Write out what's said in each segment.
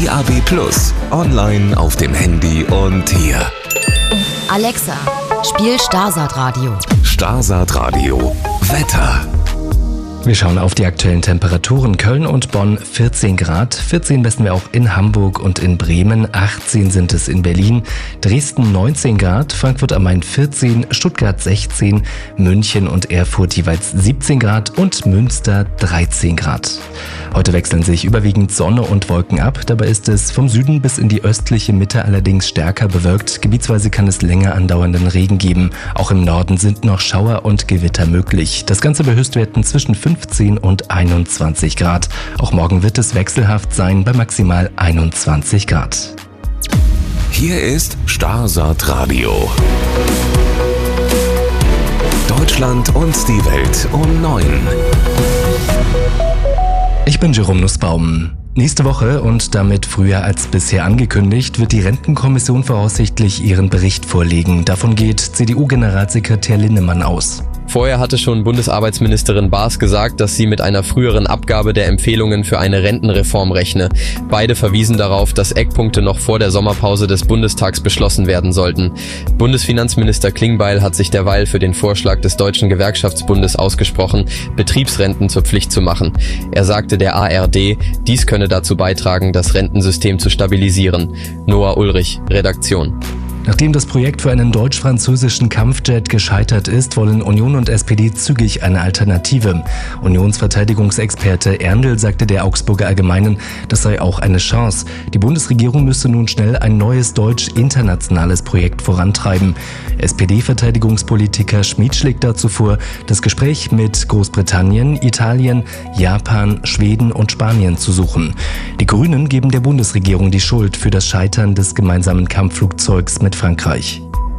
DAB+, online auf dem Handy und hier. Alexa, spiel Starsat Radio. Starsat Radio. Wetter. Wir schauen auf die aktuellen Temperaturen. Köln und Bonn 14 Grad, 14 messen wir auch in Hamburg und in Bremen, 18 sind es in Berlin, Dresden 19 Grad, Frankfurt am Main 14, Stuttgart 16, München und Erfurt jeweils 17 Grad und Münster 13 Grad. Heute wechseln sich überwiegend Sonne und Wolken ab, dabei ist es vom Süden bis in die östliche Mitte allerdings stärker bewölkt. Gebietsweise kann es länger andauernden Regen geben. Auch im Norden sind noch Schauer und Gewitter möglich. Das Ganze bei Höchstwerten zwischen 15 und 21 Grad. Auch morgen wird es wechselhaft sein bei maximal 21 Grad. Hier ist Starsat Radio. Deutschland und die Welt um 9. Ich bin Jerome Nussbaum. Nächste Woche und damit früher als bisher angekündigt, wird die Rentenkommission voraussichtlich ihren Bericht vorlegen. Davon geht CDU-Generalsekretär Linnemann aus. Vorher hatte schon Bundesarbeitsministerin Baas gesagt, dass sie mit einer früheren Abgabe der Empfehlungen für eine Rentenreform rechne. Beide verwiesen darauf, dass Eckpunkte noch vor der Sommerpause des Bundestags beschlossen werden sollten. Bundesfinanzminister Klingbeil hat sich derweil für den Vorschlag des Deutschen Gewerkschaftsbundes ausgesprochen, Betriebsrenten zur Pflicht zu machen. Er sagte der ARD, dies könne dazu beitragen, das Rentensystem zu stabilisieren. Noah Ulrich, Redaktion. Nachdem das Projekt für einen deutsch-französischen Kampfjet gescheitert ist, wollen Union und SPD zügig eine Alternative. Unionsverteidigungsexperte Erndl sagte der Augsburger Allgemeinen, das sei auch eine Chance. Die Bundesregierung müsse nun schnell ein neues deutsch-internationales Projekt vorantreiben. SPD-Verteidigungspolitiker Schmid schlägt dazu vor, das Gespräch mit Großbritannien, Italien, Japan, Schweden und Spanien zu suchen. Die Grünen geben der Bundesregierung die Schuld für das Scheitern des gemeinsamen Kampfflugzeugs mit Frankreich.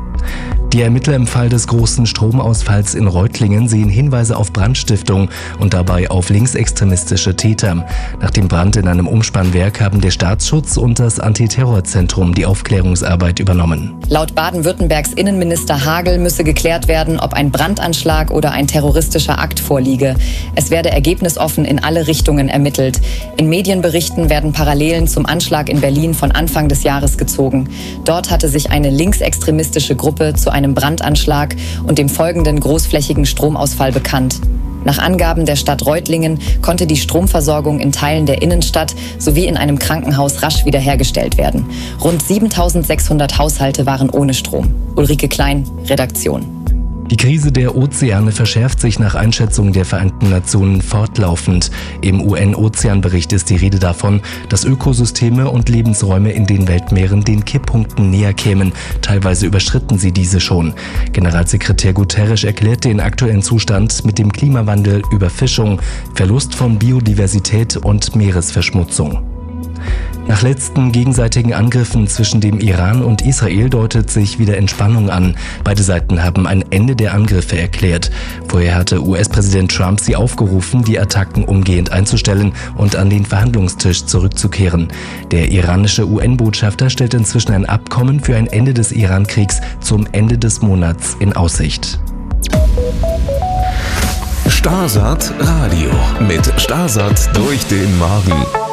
Die Ermittler im Fall des großen Stromausfalls in Reutlingen sehen Hinweise auf Brandstiftung und dabei auf linksextremistische Täter. Nach dem Brand in einem Umspannwerk haben der Staatsschutz und das Antiterrorzentrum die Aufklärungsarbeit übernommen. Laut Baden-Württembergs Innenminister Hagel müsse geklärt werden, ob ein Brandanschlag oder ein terroristischer Akt vorliege. Es werde ergebnisoffen in alle Richtungen ermittelt. In Medienberichten werden Parallelen zum Anschlag in Berlin von Anfang des Jahres gezogen. Dort hatte sich eine linksextremistische Gruppe zu einem Brandanschlag und dem folgenden großflächigen Stromausfall bekannt. Nach Angaben der Stadt Reutlingen konnte die Stromversorgung in Teilen der Innenstadt sowie in einem Krankenhaus rasch wiederhergestellt werden. Rund 7.600 Haushalte waren ohne Strom. Ulrike Klein, Redaktion. Die Krise der Ozeane verschärft sich nach Einschätzung der Vereinten Nationen fortlaufend. Im UN-Ozeanbericht ist die Rede davon, dass Ökosysteme und Lebensräume in den Weltmeeren den Kipppunkten näher kämen. Teilweise überschritten sie diese schon. Generalsekretär Guterres erklärt den aktuellen Zustand mit dem Klimawandel, Überfischung, Verlust von Biodiversität und Meeresverschmutzung. Nach letzten gegenseitigen Angriffen zwischen dem Iran und Israel deutet sich wieder Entspannung an. Beide Seiten haben ein Ende der Angriffe erklärt. Vorher hatte US-Präsident Trump sie aufgerufen, die Attacken umgehend einzustellen und an den Verhandlungstisch zurückzukehren. Der iranische UN-Botschafter stellt inzwischen ein Abkommen für ein Ende des Iran-Kriegs zum Ende des Monats in Aussicht. Starsat Radio mit Starsat durch den Magen.